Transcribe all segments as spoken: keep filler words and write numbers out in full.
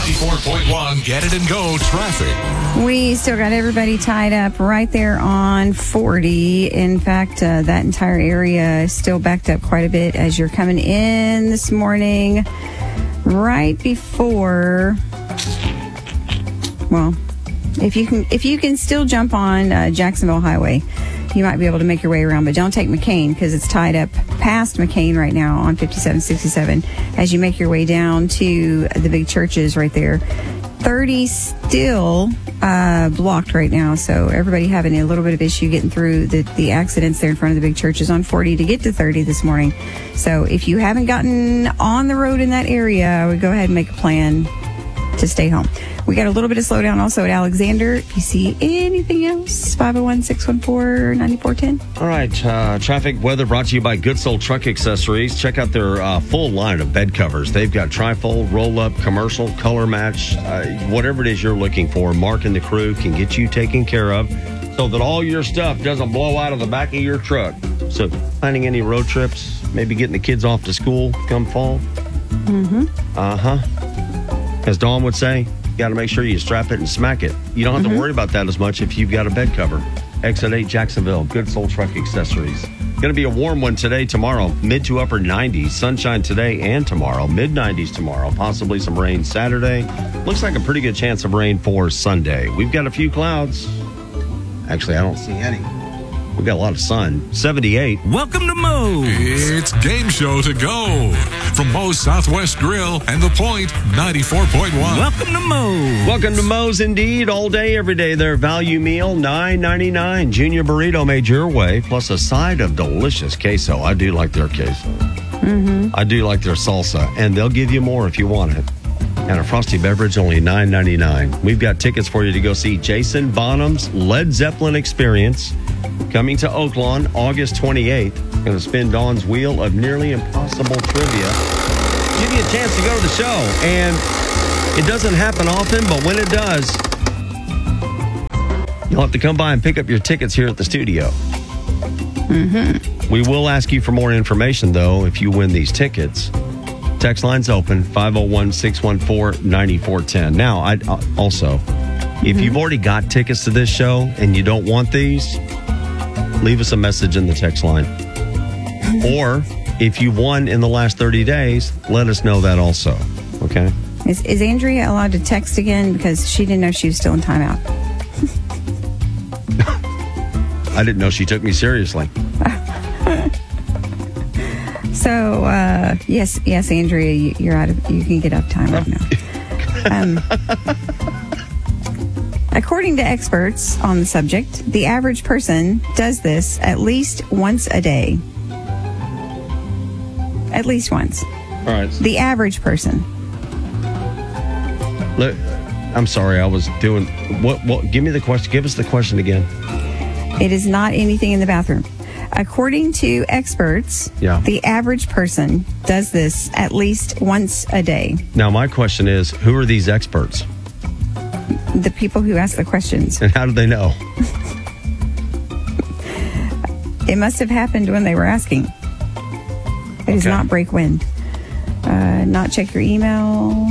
ninety-four point one, Get It and Go traffic. We still got everybody tied up right there on forty. In fact, uh, that entire area is still backed up quite a bit as you're coming in this morning. Right before, well, if you can, if you can still jump on uh, Jacksonville Highway, you might be able to make your way around, but don't take McCain because it's tied up past McCain right now on fifty-seven sixty-seven as you make your way down to the big churches right there. thirty still uh, blocked right now, so everybody having a little bit of issue getting through the, the accidents there in front of the big churches on forty to get to thirty this morning. So if you haven't gotten on the road in that area, I would go ahead and make a plan to stay home. We got a little bit of slowdown also at Alexander. If you see anything else, five oh one, six one four, nine four one oh. All right, uh, traffic weather brought to you by Good Soul Truck Accessories. Check out their uh, full line of bed covers. They've got trifold, roll-up, commercial, color match, uh, whatever it is you're looking for. Mark and the crew can get you taken care of so that all your stuff doesn't blow out of the back of your truck. So planning any road trips, maybe getting the kids off to school come fall? Mm-hmm. Uh-huh. As Dawn would say, you got to make sure you strap it and smack it. You don't have mm-hmm. to worry about that as much if you've got a bed cover. Exit eight Jacksonville, Good Soul Truck Accessories. Going to be a warm one today, tomorrow. Mid to upper nineties. Sunshine today and tomorrow. Mid nineties tomorrow. Possibly some rain Saturday. Looks like a pretty good chance of rain for Sunday. We've got a few clouds. Actually, I don't see any. We've got a lot of sun. seventy-eight. Welcome to Moe's. It's game show to go. From Moe's Southwest Grill and The Point, ninety-four point one. Welcome to Moe's. Welcome to Moe's indeed. All day, every day. Their value meal, nine ninety-nine. Junior burrito made your way, plus a side of delicious queso. I do like their queso. Mm-hmm. I do like their salsa, and they'll give you more if you want it. And a frosty beverage, only nine ninety-nine. We've got tickets for you to go see Jason Bonham's Led Zeppelin Experience coming to Oaklawn August twenty-eighth. Going to spin Dawn's wheel of nearly impossible trivia. Give you a chance to go to the show. And it doesn't happen often, but when it does, you'll have to come by and pick up your tickets here at the studio. Mm-hmm. We will ask you for more information, though, if you win these tickets. Text line's open, five oh one, six one four, nine four one oh. Now, I uh, also, mm-hmm. if you've already got tickets to this show and you don't want these, leave us a message in the text line. Or if you won in the last thirty days, let us know that also. Okay? Is, is Andrea allowed to text again? Because she didn't know she was still in timeout. I didn't know she took me seriously. So, uh, yes, yes, Andrea, you, you're out of, you can get up time right now. Um, according to experts on the subject, the average person does this at least once a day. At least once. All right. The average person. Look, I'm sorry, I was doing, what, what, give me the question, give us the question again. It is not anything in the bathroom. According to experts, yeah. the average person does this at least once a day. Now, my question is, who are these experts? The people who ask the questions. And how do they know? It must have happened when they were asking. It is Okay. not break wind. Uh, not check your email.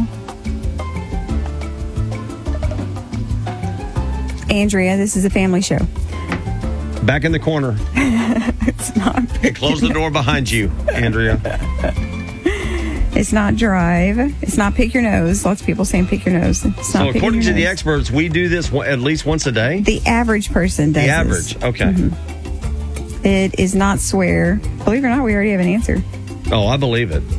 Andrea, this is a family show. Back in the corner. It's not. Close the door behind you, Andrea. It's not drive. It's not pick your nose. Lots of people saying pick your nose. It's So not picking according your to the nose. experts, we do this one- at least once a day? The average person does The this. average, okay. Mm-hmm. It is not swear. Believe it or not, we already have an answer. Oh, I believe it.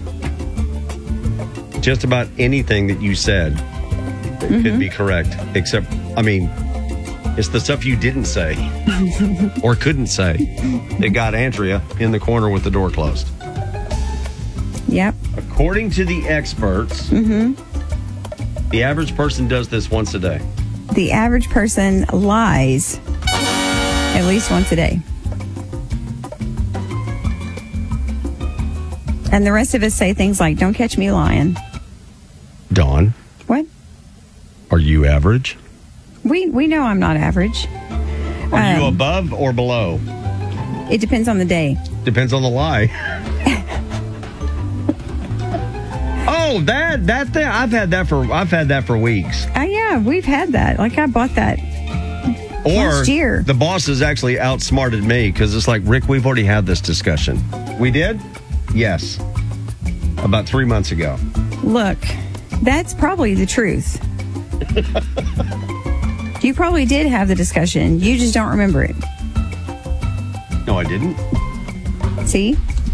Just about anything that you said mm-hmm. could be correct, except, I mean, it's the stuff you didn't say or couldn't say that got Andrea in the corner with the door closed. Yep. According to the experts, mm-hmm. the average person does this once a day. The average person lies at least once a day. And the rest of us say things like, don't catch me lying. Dawn, What? are you average? We we know I'm not average. Are you Um, above or below? It depends on the day. Depends on the lie. Oh, Oh, that that thing. I've had that for I've had that for weeks. Oh, yeah, we've had that. Like, I bought that Or last year. the boss has actually outsmarted me because it's like, Rick, we've already had this discussion. We did? Yes. About three months ago. Look, that's probably the truth. You probably did have the discussion. You just don't remember it. No, I didn't. See?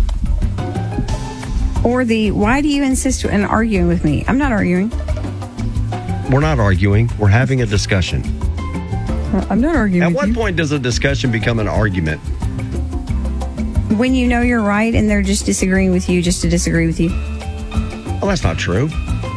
Or the, why do you insist on arguing with me? I'm not arguing. We're not arguing. We're having a discussion. I'm not arguing At with what you. point does a discussion become an argument? When you know you're right and they're just disagreeing with you just to disagree with you. Well, that's not true.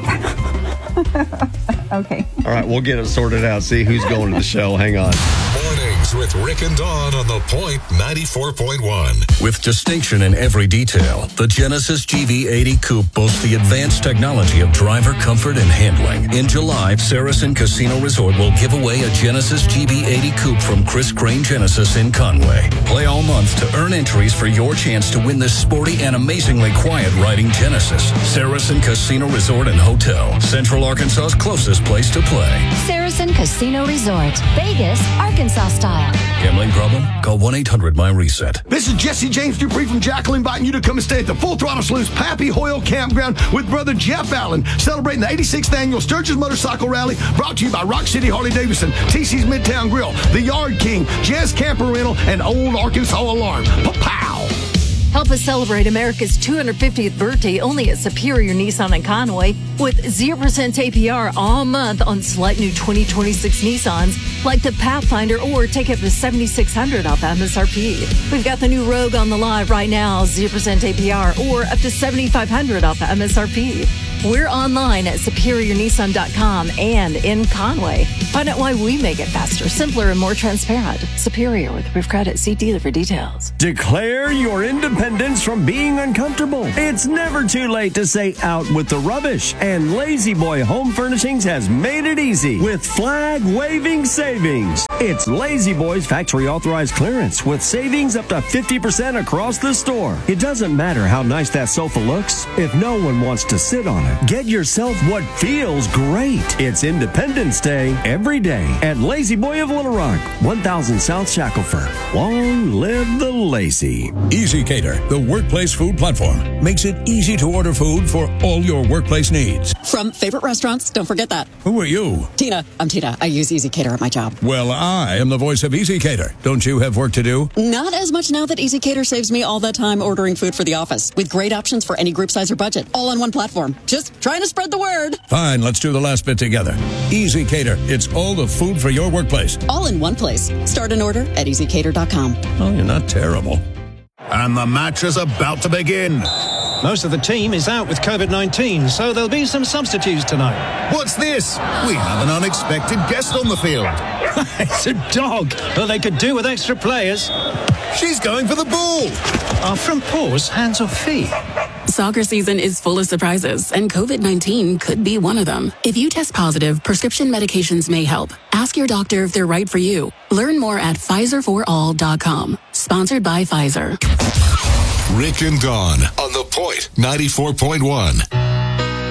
Okay. All right, we'll get it sorted out. See who's going to the show. Hang on. Mornings with Rick and Dawn on the Point ninety-four point one. With distinction in every detail, the Genesis G V eighty Coupe boasts the advanced technology of driver comfort and handling. In July, Saracen Casino Resort will give away a Genesis G V eighty Coupe from Chris Crane Genesis in Conway. Play all month to earn entries for your chance to win this sporty and amazingly quiet riding Genesis. Saracen Casino Resort and Hotel, Central Arkansas's closest place to play. Saracen Casino Resort, Vegas, Arkansas style. Gambling problem? Call one eight hundred my reset. This is Jesse James Dupree from Jackal, inviting you to come and stay at the Full Throttle Saloon's Pappy Hoyle Campground with brother Jeff Allen, celebrating the eighty-sixth annual Sturgis Motorcycle Rally, brought to you by Rock City Harley Davidson, T C's Midtown Grill, The Yard King, Jazz Camper Rental, and Old Arkansas Alarm. Pa-pow! Help us celebrate America's two hundred fiftieth birthday only at Superior Nissan in Conway with zero percent A P R all month on select new twenty twenty-six Nissans like the Pathfinder, or take up to seventy-six hundred dollars off M S R P. We've got the new Rogue on the lot right now, zero percent A P R or up to seventy-five hundred dollars off M S R P. We're online at superior nissan dot com and in Conway. Find out why we make it faster, simpler, and more transparent. Superior with Roof Credit. See dealer for details. Declare your independence from being uncomfortable. It's never too late to say out with the rubbish. And Lazy Boy Home Furnishings has made it easy with flag-waving savings. It's Lazy Boy's factory authorized clearance with savings up to fifty percent across the store. It doesn't matter how nice that sofa looks if no one wants to sit on it. Get yourself what feels great. It's Independence Day every day at Lazy Boy of Little Rock, one thousand South Shackelford. Long live the Lazy. Easy Cater, the workplace food platform, makes it easy to order food for all your workplace needs. From favorite restaurants, don't forget that. Who are you? Tina. I'm Tina. I use Easy Cater at my job. Well, I am the voice of Easy Cater. Don't you have work to do? Not as much now that Easy Cater saves me all that time ordering food for the office, with great options for any group size or budget, all on one platform. Just trying to spread the word. Fine, let's do the last bit together. Easy Cater. It's all the food for your workplace. All in one place. Start an order at easy cater dot com. Oh, you're not terrible. And the match is about to begin. Most of the team is out with COVID nineteen, so there'll be some substitutes tonight. What's this? We have an unexpected guest on the field. It's a dog. Well, they could do with extra players. She's going for the ball. Are front paws hands or feet? Soccer season is full of surprises, and COVID nineteen could be one of them. If you test positive, prescription medications may help. Ask your doctor if they're right for you. Learn more at Pfizer for all dot com. Sponsored by Pfizer. Rick and Dawn on the Point ninety-four point one.